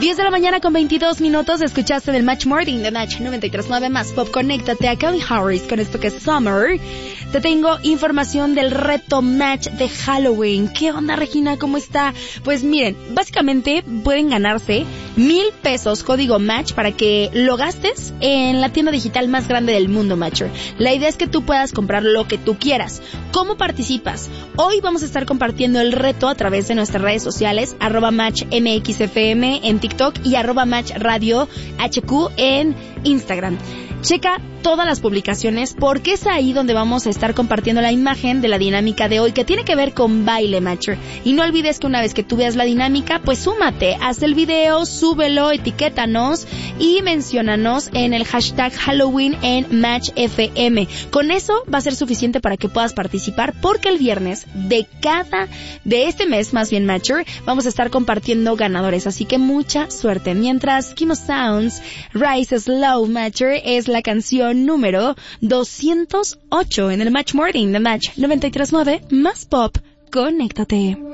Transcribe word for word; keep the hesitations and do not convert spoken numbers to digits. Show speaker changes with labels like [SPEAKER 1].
[SPEAKER 1] diez de la mañana con veintidós minutos. Escuchaste del Match Morning de Match noventa y tres punto nueve más Pop. Conéctate a Calvin Harris con esto que es Summer. Te tengo información del reto Match de Halloween. ¿Qué onda, Regina? ¿Cómo está? Pues miren, básicamente pueden ganarse mil pesos código Match para que lo gastes en la tienda digital más grande del mundo, Matcher. La idea es que tú puedas comprar lo que tú quieras. ¿Cómo participas? Hoy vamos a estar compartiendo el reto a través de nuestras redes sociales, arroba Match M X F M en TikTok y arroba Match Radio H Q en Instagram. Checa todas las publicaciones porque es ahí donde vamos a estar compartiendo la imagen de la dinámica de hoy que tiene que ver con baile, Matcher. Y no olvides que una vez que tú veas la dinámica, pues súmate, haz el video, súbelo, etiquétanos y menciónanos en el hashtag Halloween en Match F M. Con eso va a ser suficiente para que puedas participar porque el viernes de cada, de este mes más bien, Matcher, vamos a estar compartiendo ganadores. Así que mucha suerte. Mientras Kimo Sounds, Rise Slow, Matcher, es la canción número doscientos ocho en el Match Morning de Match noventa y tres punto nueve más Pop. Conéctate.